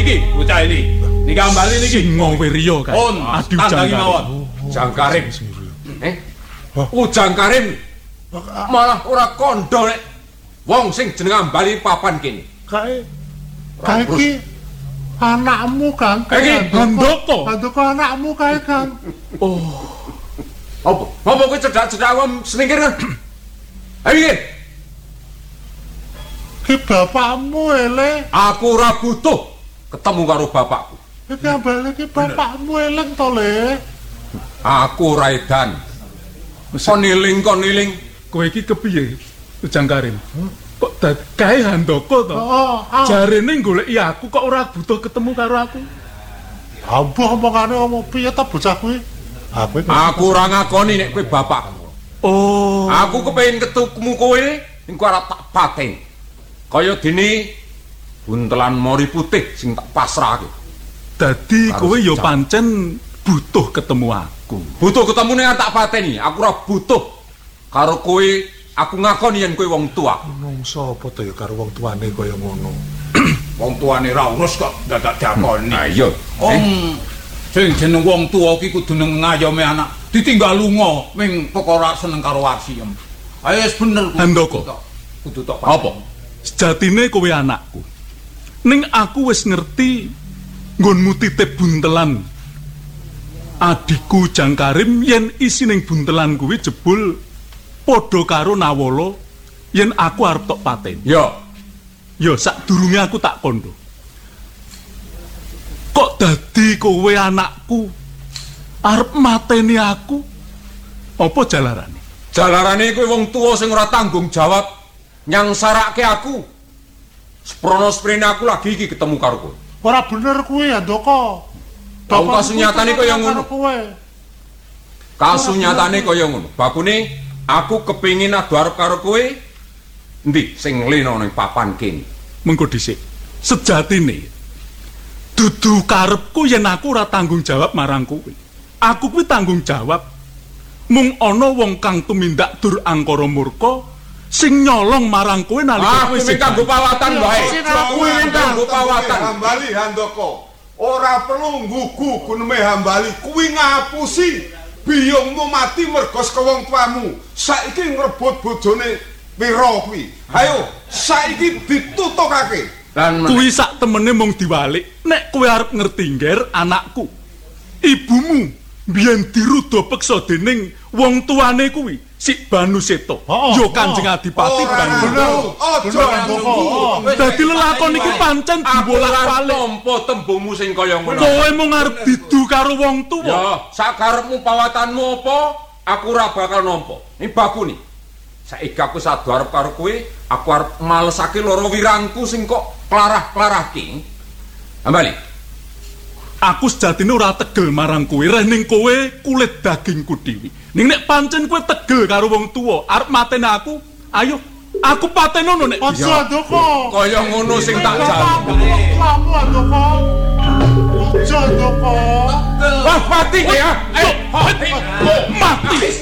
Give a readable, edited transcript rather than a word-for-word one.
niki, bocah ini. Niki Hambali niki. Singo Wirya kae. Adi Ujang Karim. Ujang Karim. Ujang Karim malah ora kandha nek wong sing jeneng Hambali papan kene. Kae iki anakmu kan? Iki Handoko. Handoko anakmu kae kan. Apa kowe cedak-cedak wong senengir kan? Ayo Ki bapakmu ele. aku ora butuh ketemu karo bapakku. Iki ambal iki bapakmu eleng to le. Aku ora edan. Kon iling. Kowe iki kepiye, Ujang Karim? Kok dadi kae Handoko to? Jarene goleki aku kok ora butuh ketemu karo aku. Ambuh omongane omong piye ta bocah kuwi? Aku ora ngakoni nek kowe bapakku. Aku kepengin ketemu kowe ning kowe arep tak pateni. Kaya dene buntelan mori putih sing tak pasrahke. Dadi kowe ya pancen butuh ketemu aku. Butuh ketemu ning tak pateni. Aku ora butuh karo kowe. Aku ngakoni yen kowe wong tua. Menungso apa to ya karo wong tuane kaya ngono. Wong tuane ra urus kok dadak diakoni. Iya. Sing jeneng wong tuwa ki kudu ngayomi anak. Ditinggal lunga ming perkara seneng karo wasiem. Ayo wis bener kuwi. Handoko. Kudu tok Apa? Sejatine kowe anakku. Ning aku wis ngerti nggonmu titip buntelan. Adikku Ujang Karim yen isi ning buntelan kuwi jebul padha karo Nawala yen aku arep tok pateni. Ya sadurunge aku tak kandha. Kok dadi kowe anakku arep mateni aku? Apa jalarane? Jalarane kowe wong tuwa sing ora tanggung jawab nyangsarake aku. Sprono-sprene aku lagi iki ketemu karo kowe. Ora bener kuwi Handoko. Wong kasunyatane kaya ngono. Kasunyatane kaya ngono. Bakune aku kepingin adu arep karo kowe. Endi sing lena ning papan kene? Mengko dhisik. Sejatine dudu karepku yen aku ora tanggung jawab marang kowe. Aku kuwi tanggung jawab. Mung ana wong kang tumindak dur angkara murka sing nyolong marang kowe nalika kowe sing kanggo pawatan wae. Kuwi kanggo pawatan. Hambali Handoko. Ora perlu nggugu guneme Hambali. Kuwi ngapusi biyungmu mati mergo saka wong tuamu. Saiki ngrebut bojone Wira kuwi. Ayo, saiki ditutokake. Lan kuwi sak temene mung diwalik. Nek kowe arep ngerti ngger anakku. Ibumu biyen diruda peksa dening wong tuane kuwi, Sik Banu Seto. Yo Kanjeng Adipati Banu. Dadi lelakon iki pancen dibolak-balik. Nampa tembungmu sing kaya ngono. Kowe mung arep didu karo wong tuwa. Ya, sakarepmu pawatanmu apa, aku ora bakal nampa. Ning bakune. Saiki aku sadu arep karo kowe, aku arep malesake loro wirangku sing kok klarah-klarahke. Hambali. Aku sejatine ora tegel marang kowe, ning kowe kulit dagingku dhewe. Ning nek pancen kowe tegel karo wong tuwa, arep mateni aku, ayo aku patenono nek bisa. Handoko. Kaya ngono sing tak jaluk. Kamu Handoko. Handoko. Wah, mati ya. mati.